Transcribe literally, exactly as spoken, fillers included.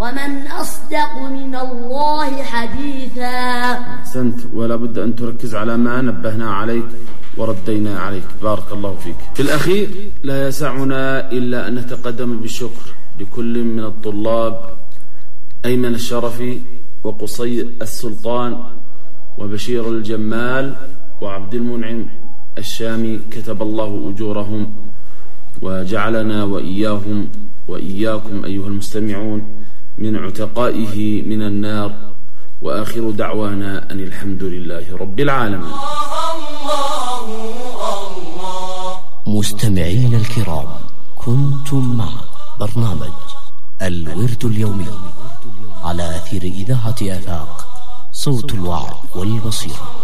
ومن أصدق من الله حديثا. أحسنت، ولا بد أن تركز على ما نبهنا عليك وردينا عليك. بارك الله فيك. في الأخير لا يسعنا إلا أن نتقدم بالشكر لكل من الطلاب أيمن الشرفي وقصي السلطان وبشير الجمال وعبد المنعم الشامي، كتب الله أجورهم وجعلنا وإياهم وإياكم أيها المستمعون من عتقائه من النار. وآخر دعوانا أن الحمد لله رب العالمين. مستمعين الكرام، كنتم مع برنامج الورد اليومي على أثير إذاعة آفاق، صوت الوعي والبصيرة.